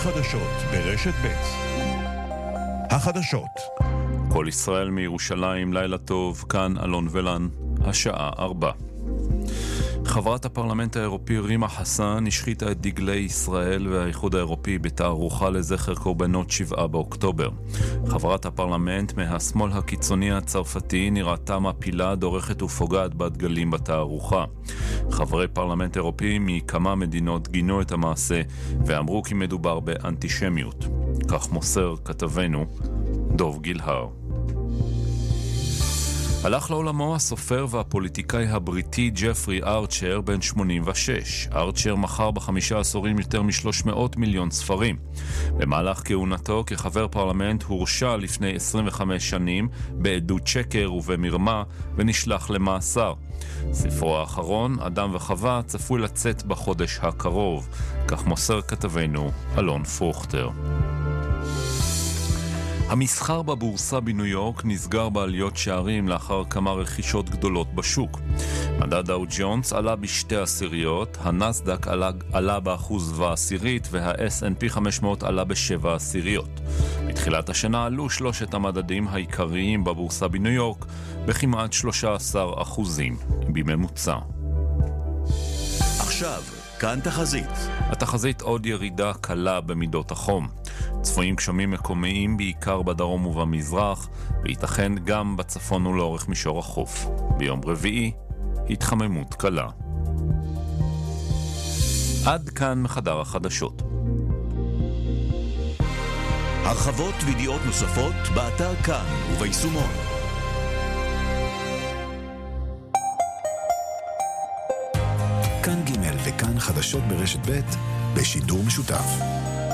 החדשות ברשת ב'. החדשות. כל ישראל מירושלים, לילה טוב, כאן אלון ולן, השעה 4. חברת הפרלמנט האירופי רימה חסן השחיתה את דגלי ישראל והאיחוד האירופי בתערוכה לזכר קורבנות 7 באוקטובר. חברת הפרלמנט מהשמאל הקיצוני הצרפתי נראתה מפילה, דורכת ופוגעת בדגלים בתערוכה. חברי פרלמנט אירופי מכמה מדינות גינו את המעשה ואמרו כי מדובר באנטישמיות. כך מוסר כתבנו דוב גילהר. הלך לעולמו הסופר והפוליטיקאי הבריטי ג'פרי ארצ'ר בן 86. ארצ'ר מכר ב5 עשורים יותר מ300 מיליון ספרים. במהלך כהונתו כחבר פרלמנט הורשע לפני 25 שנים בעדות שקר ובמרמה ונשלח למאסר. ספרו האחרון, אדם וחווה, צפוי לצאת בחודש הקרוב. כך מוסר כתבנו אלון פרוכטר. המסחר בבורסה בניו יורק נסגר בעליות שערים לאחר כמה רכישות גדולות בשוק. מדד דאו ג'ונס עלה ב0.2%, הנסדק עלה ב1.1% וה-S&P 500 עלה ב0.7%. בתחילת השנה עלו שלושת המדדים העיקריים בבורסה בניו יורק בכמעט 13% בממוצע. עכשיו, כאן תחזית. התחזית עוד ירידה קלה במידות החום. צפויים גשמים מקומיים בעיקר בדרום ובמזרח, וייתכן גם בצפון ולאורך מישור החוף. ביום רביעי, התחממות קלה. עד כאן מחדר החדשות. הרחבות וידיעות נוספות באתר כאן וביישומון. כאן ג' וכאן חדשות ברשת ב' בשידור משותף.